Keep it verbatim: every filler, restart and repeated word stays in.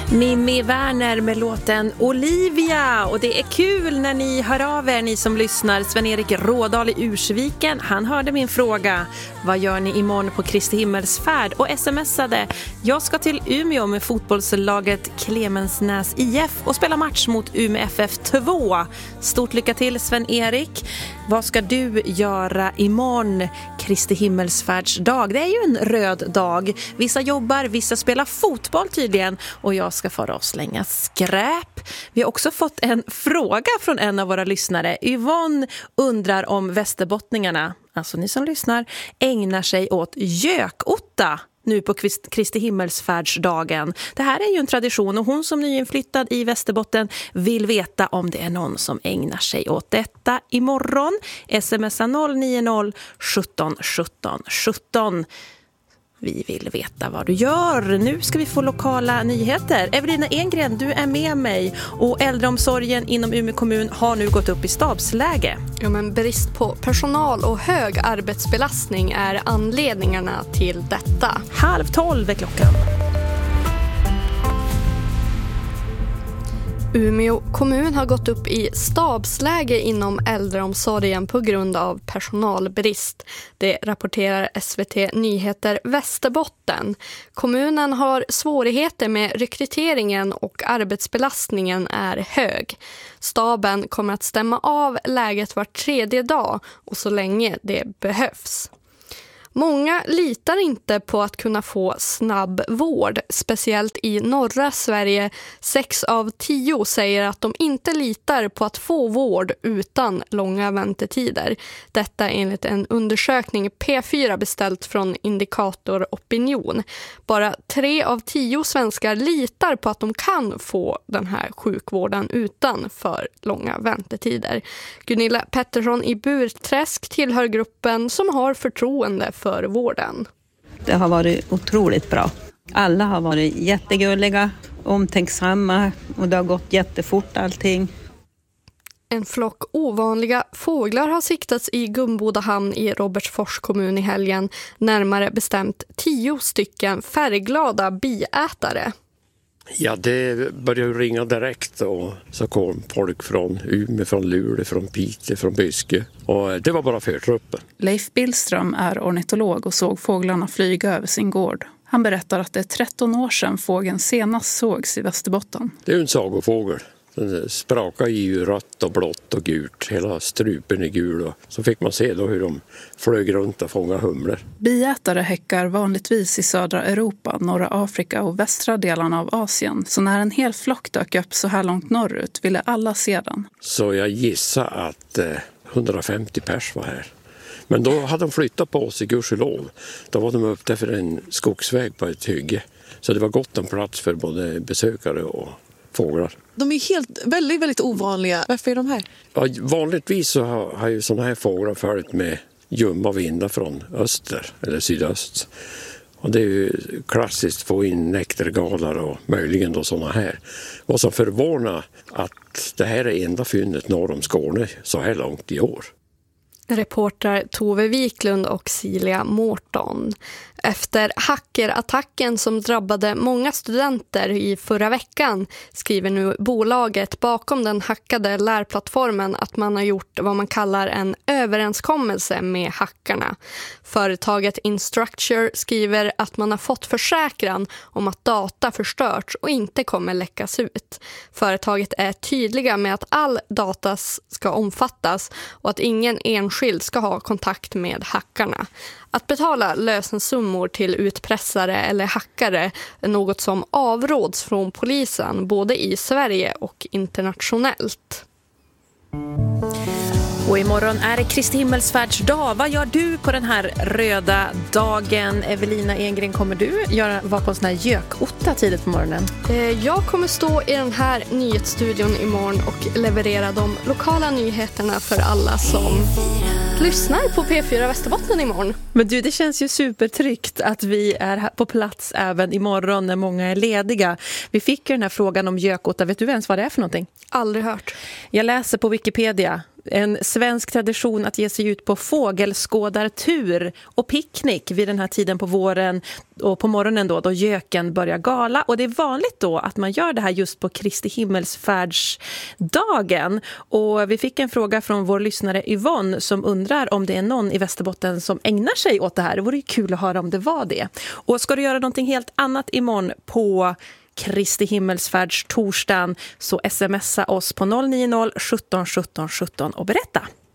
Mimmi Werner med låten Olivia, och det är kul när ni hör av er, ni som lyssnar. Sven-Erik Rådal i Ursviken, han hörde min fråga: vad gör ni imorgon på Kristi himmelsfärd? Och smsade: jag ska till Umeå med fotbollslaget Clemensnäs I F och spela match mot Umeå F F två. Stort lycka till, Sven-Erik. Vad ska du göra imorgon, Kristi himmelsfärdsdag? Det är ju en röd dag. Vissa jobbar, vissa spelar fotboll tydligen, och jag ska fara och slänga skräp. Vi har också fått en fråga från en av våra lyssnare. Yvonne undrar om västerbottningarna, alltså ni som lyssnar, ägnar sig åt gökotta nu på Kristi himmelsfärdsdagen. Det här är ju en tradition, och hon som nyinflyttad i Västerbotten vill veta om det är någon som ägnar sig åt detta imorgon. Smsa noll nio noll sjutton sjutton sjutton. Vi vill veta vad du gör. Nu ska vi få lokala nyheter. Evelina Engren, du är med mig. Och äldreomsorgen inom Umeå kommun har nu gått upp i stabsläge. Ja, men brist på personal och hög arbetsbelastning är anledningarna till detta. Halv tolv är klockan. Umeå kommun har gått upp i stabsläge inom äldreomsorgen på grund av personalbrist. Det rapporterar S V T Nyheter Västerbotten. Kommunen har svårigheter med rekryteringen och arbetsbelastningen är hög. Staben kommer att stämma av läget var tredje dag och så länge det behövs. Många litar inte på att kunna få snabb vård, speciellt i norra Sverige. Sex av tio säger att de inte litar på att få vård utan långa väntetider. Detta enligt en undersökning P fyra beställt från Indikator Opinion. Bara tre av tio svenskar litar på att de kan få den här sjukvården utan för långa väntetider. Gunilla Pettersson i Burträsk tillhör gruppen som har förtroende för för vården. Det har varit otroligt bra. Alla har varit jättegulliga, omtänksamma, och det har gått jättefort allting. En flock ovanliga fåglar har siktats i Gumbodahamn i Robertsfors kommun i helgen. Närmare bestämt tio stycken färgglada biätare. Ja, det började ringa direkt, och så kom folk från Umeå, från Luleå, från Piteå, från Byske, och det var bara förtruppen. Leif Billström är ornitolog och såg fåglarna flyga över sin gård. Han berättar att det är tretton år sedan fågeln senast sågs i Västerbotten. Det är en sagofågel. Den sprakade i rött och blått och gult. Hela strupen är gul. Och så fick man se då hur de flög runt och fångade humlor. Biätare häckar vanligtvis i södra Europa, norra Afrika och västra delarna av Asien. Så när en hel flock dök upp så här långt norrut ville alla se den. Så jag gissar att eh, hundrafemtio pers var här. Men då hade de flyttat på oss i gudskelov. Då var de uppe för en skogsväg på ett hygge. Så det var gott om plats för både besökare och fåglar. De är helt, väldigt, väldigt ovanliga. Varför är de här? Ja, vanligtvis så har, har ju sådana här fåglar följt med ljumma vindar från öster eller sydöst. Och det är ju klassiskt att få in näktergalar och möjligen då sådana här. Vad som förvånar att det här är enda fyndet norr om Skåne så här långt i år. Reporter Tove Wiklund och Silja Mårton. Efter hackerattacken som drabbade många studenter i förra veckan skriver nu bolaget bakom den hackade lärplattformen att man har gjort vad man kallar en överenskommelse med hackarna. Företaget Instructure skriver att man har fått försäkran om att data förstörts och inte kommer läckas ut. Företaget är tydliga med att all data ska omfattas och att ingen enskild ska ha kontakt med hackarna. Att betala lösensummor till utpressare eller hackare är något som avråds från polisen både i Sverige och internationellt. Och imorgon är det Kristi himmelsfärdsdag. Vad gör du på den här röda dagen? Evelina Engren, kommer du göra, vara på en sån här gökotta tidigt på morgonen? Jag kommer stå i den här nyhetsstudion imorgon och leverera de lokala nyheterna för alla som lyssnar på P fyra Västerbotten imorgon. Men du, det känns ju supertryggt att vi är på plats även imorgon när många är lediga. Vi fick ju den här frågan om gökotta. Vet du ens vad det är för någonting? Aldrig hört. Jag läser på Wikipedia. En svensk tradition att ge sig ut på fågelskådartur och picknick vid den här tiden på våren och på morgonen då, då göken börjar gala. Och det är vanligt då att man gör det här just på Kristi himmelsfärdsdagen. Och vi fick en fråga från vår lyssnare Yvonne som undrar om det är någon i Västerbotten som ägnar sig åt det här. Det vore ju kul att höra om det var det. Och ska du göra någonting helt annat imorgon på Kristi himmelsfärds torsdagen så smsa oss på noll nio noll sjutton sjutton sjutton och berätta.